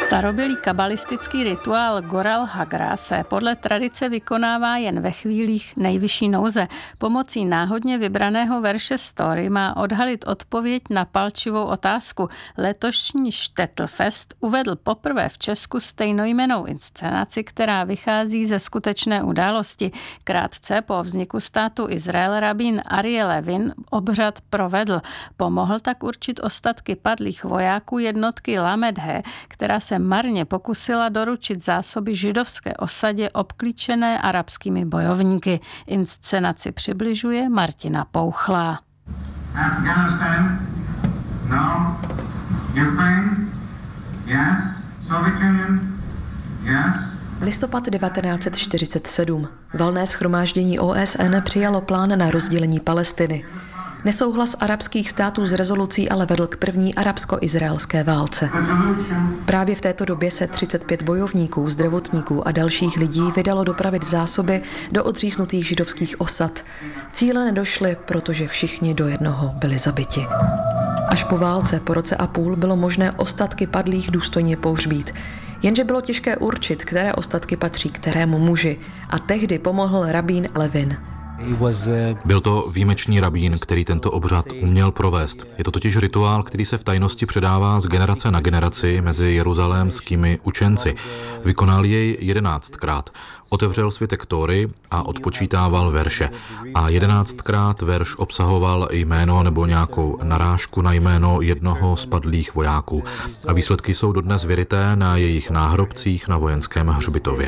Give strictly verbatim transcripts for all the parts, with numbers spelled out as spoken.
Starobylý kabalistický rituál Goral Hagra se podle tradice vykonává jen ve chvílích nejvyšší nouze. Pomocí náhodně vybraného verše Story má odhalit odpověď na palčivou otázku. Letošní Štettlfest uvedl poprvé v Česku stejnojmennou inscenaci, která vychází ze skutečné události. Krátce po vzniku státu Izrael rabín Aryeh Levin obřad provedl. Pomohl tak určit ostatky padlých vojáků jednotky Lamed He, která se marně pokusila doručit zásoby židovské osadě obklíčené arabskými bojovníky. Inscenaci přibližuje Martina Pouchlá. Afghanistan, no. Ukraine, yes. Soviet Union, yes. Listopad devatenáct set čtyřicet sedm. Valné shromáždění O S N přijalo plán na rozdělení Palestiny. Nesouhlas arabských států s rezolucí ale vedl k první arabsko-izraelské válce. Právě v této době se třicet pět bojovníků, zdravotníků a dalších lidí vydalo dopravit zásoby do odříznutých židovských osad. Cíle nedošly, protože všichni do jednoho byli zabiti. Až po válce, po roce a půl, bylo možné ostatky padlých důstojně pohřbít. Jenže bylo těžké určit, které ostatky patří kterému muži. A tehdy pomohl rabín Levin. Byl to výjimečný rabín, který tento obřad uměl provést. Je to totiž rituál, který se v tajnosti předává z generace na generaci mezi jeruzalémskými učenci. Vykonal jej jedenáctkrát. Otevřel svitek Tóry a odpočítával verše. A jedenáctkrát verš obsahoval jméno nebo nějakou narážku na jméno jednoho z padlých vojáků. A výsledky jsou dodnes vyryté na jejich náhrobcích na vojenském hřbitově.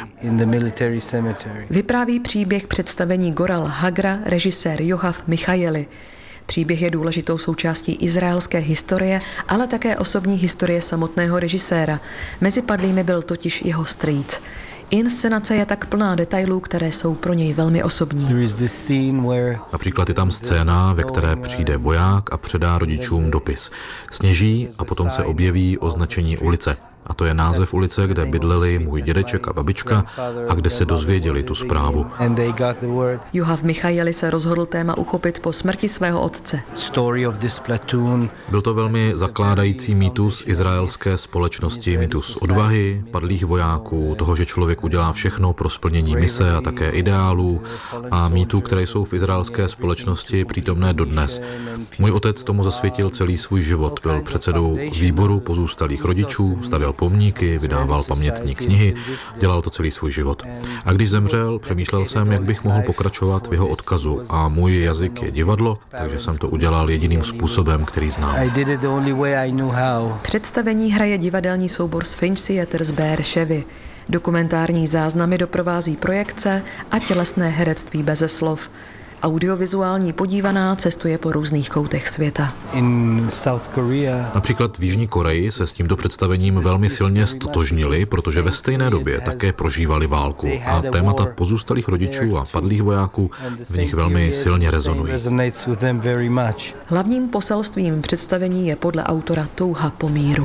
Vypráví příběh představení Goral Hagra režisér Yoav Michajeli. Příběh je důležitou součástí izraelské historie, ale také osobní historie samotného režiséra. Mezi padlými byl totiž jeho strýc. Inscenace je tak plná detailů, které jsou pro něj velmi osobní. Například je tam scéna, ve které přijde voják a předá rodičům dopis. Sněží a potom se objeví označení ulice. A to je název ulice, kde bydleli můj dědeček a babička a kde se dozvěděli tu zprávu. Yoav Michajeli se rozhodl téma uchopit po smrti svého otce. Byl to velmi zakládající mýtus izraelské společnosti, mýtus odvahy, padlých vojáků, toho, že člověk udělá všechno pro splnění mise a také ideálů a mýtů, které jsou v izraelské společnosti přítomné dodnes. Můj otec tomu zasvětil celý svůj život. Byl předsedou výboru pozůstalých rodičů, stavěl pomníky, vydával pamětní knihy, dělal to celý svůj život. A když zemřel, přemýšlel jsem, jak bych mohl pokračovat v jeho odkazu. A můj jazyk je divadlo, takže jsem to udělal jediným způsobem, který znám. Představení hraje divadelní soubor z Fringe Theatre z Beerševy. Dokumentární záznamy doprovází projekce a tělesné herectví beze slov. Audiovizuální podívaná cestuje po různých koutech světa. Například v Jižní Koreji se s tímto představením velmi silně stotožnili, protože ve stejné době také prožívali válku a témata pozůstalých rodičů a padlých vojáků v nich velmi silně rezonují. Hlavním poselstvím představení je podle autora touha po míru.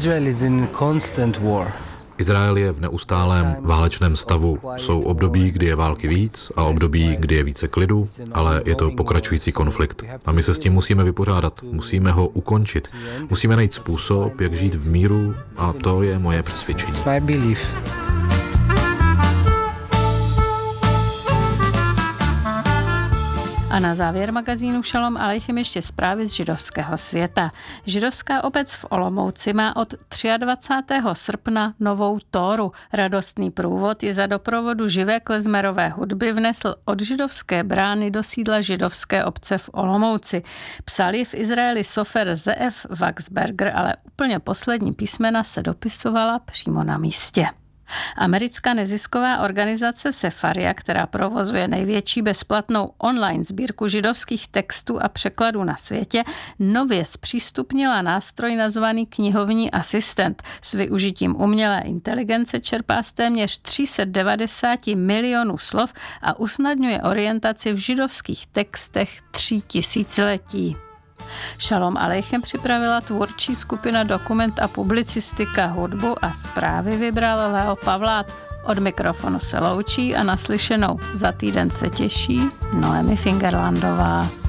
Izrael je v neustálém válečném stavu. Jsou období, kdy je války víc a období, kdy je více klidu, ale je to pokračující konflikt. A my se s tím musíme vypořádat, musíme ho ukončit. Musíme najít způsob, jak žít v míru a to je moje přesvědčení. A na závěr magazínu Šalom Aleichem ještě zprávy z židovského světa. Židovská obec v Olomouci má od dvacátého třetího srpna novou Tóru. Radostný průvod je za doprovodu živé klezmerové hudby vnesl od židovské brány do sídla židovské obce v Olomouci. Psali v Izraeli Sofer Zeev Waxberger, ale úplně poslední písmena se dopisovala přímo na místě. Americká nezisková organizace Sefaria, která provozuje největší bezplatnou online sbírku židovských textů a překladů na světě, nově zpřístupnila nástroj nazvaný knihovní asistent. S využitím umělé inteligence čerpá z téměř tři sta devadesát milionů slov a usnadňuje orientaci v židovských textech tří tisíciletí. Šalom Aleichem připravila tvůrčí skupina Dokument a publicistika, hudbu a zprávy vybral Leo Pavlát. Od mikrofonu se loučí a naslyšenou za týden se těší Noemi Fingerlandová.